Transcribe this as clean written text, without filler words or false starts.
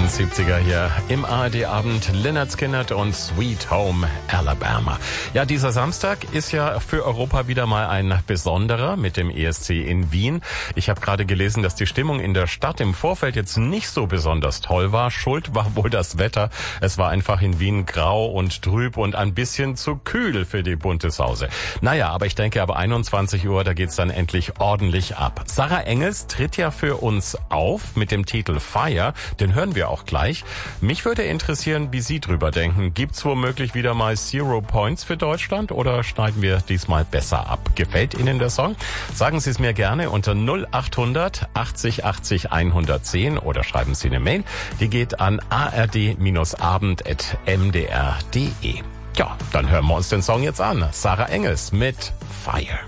70er hier im ARD-Abend. Lynyrd Skynyrd und Sweet Home Alabama. Ja, dieser Samstag ist ja für Europa wieder mal ein besonderer mit dem ESC in Wien. Ich habe gerade gelesen, dass die Stimmung in der Stadt im Vorfeld jetzt nicht so besonders toll war. Schuld war wohl das Wetter. Es war einfach in Wien grau und trüb und ein bisschen zu kühl für die bunte Sause. Naja, aber ich denke, ab 21 Uhr, da geht's dann endlich ordentlich ab. Sarah Engels tritt ja für uns auf mit dem Titel Fire. Den hören wir auch gleich. Mich würde interessieren, wie Sie drüber denken. Gibt's womöglich wieder mal Zero Points für Deutschland oder schneiden wir diesmal besser ab? Gefällt Ihnen der Song? Sagen Sie es mir gerne unter 0800 80 80 110 oder schreiben Sie eine Mail. Die geht an ard-abend@mdr.de. Ja, dann hören wir uns den Song jetzt an. Sarah Engels mit Fire.